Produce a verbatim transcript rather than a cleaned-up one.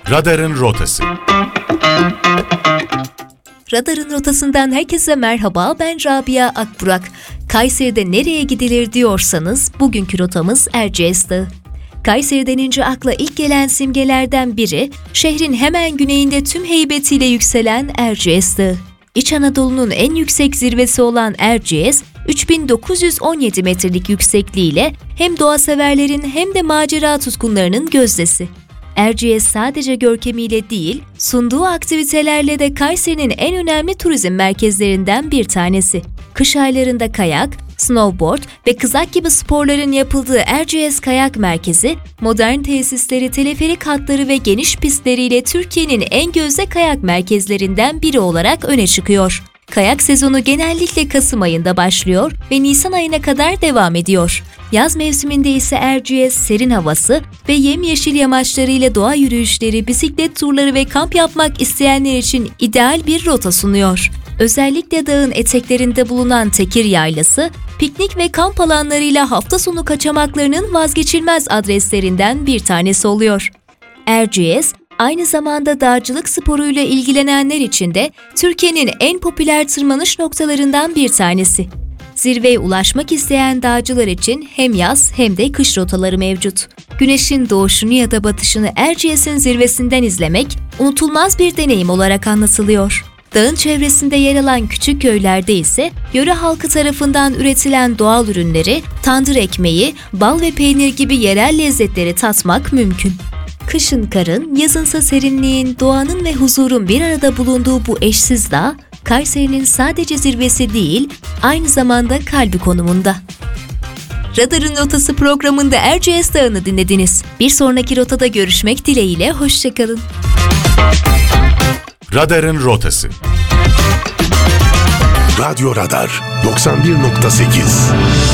Radarın Rotası. Radarın Rotası'ndan herkese merhaba, ben Rabia Akburak. Kayseri'de nereye gidilir diyorsanız bugünkü rotamız Erciyes Dağı. Kayseri denince akla ilk gelen simgelerden biri, şehrin hemen güneyinde tüm heybetiyle yükselen Erciyes Dağı. İç Anadolu'nun en yüksek zirvesi olan Erciyes, üç bin dokuz yüz on yedi metrelik yüksekliğiyle hem doğa severlerin hem de macera tutkunlarının gözdesi. Erciyes sadece görkemiyle değil, sunduğu aktivitelerle de Kayseri'nin en önemli turizm merkezlerinden bir tanesi. Kış aylarında kayak, snowboard ve kızak gibi sporların yapıldığı Erciyes Kayak Merkezi, modern tesisleri, teleferik hatları ve geniş pistleriyle Türkiye'nin en gözde kayak merkezlerinden biri olarak öne çıkıyor. Kayak sezonu genellikle Kasım ayında başlıyor ve Nisan ayına kadar devam ediyor. Yaz mevsiminde ise Erciyes serin havası ve yemyeşil yamaçlarıyla doğa yürüyüşleri, bisiklet turları ve kamp yapmak isteyenler için ideal bir rota sunuyor. Özellikle dağın eteklerinde bulunan Tekir Yaylası, piknik ve kamp alanlarıyla hafta sonu kaçamaklarının vazgeçilmez adreslerinden bir tanesi oluyor. Erciyes, aynı zamanda dağcılık sporuyla ilgilenenler için de Türkiye'nin en popüler tırmanış noktalarından bir tanesi. Zirveye ulaşmak isteyen dağcılar için hem yaz hem de kış rotaları mevcut. Güneşin doğuşunu ya da batışını Erciyes'in zirvesinden izlemek unutulmaz bir deneyim olarak anlatılıyor. Dağın çevresinde yer alan küçük köylerde ise yöre halkı tarafından üretilen doğal ürünleri, tandır ekmeği, bal ve peynir gibi yerel lezzetleri tatmak mümkün. Kışın karın, yazınsa serinliğin, doğanın ve huzurun bir arada bulunduğu bu eşsiz dağ, Kayseri'nin sadece zirvesi değil, aynı zamanda kalbi konumunda. Radarın Rotası programında Erciyes Dağı'nı dinlediniz. Bir sonraki rotada görüşmek dileğiyle, hoşçakalın. Radarın Rotası. Radyo Radar doksan bir nokta sekiz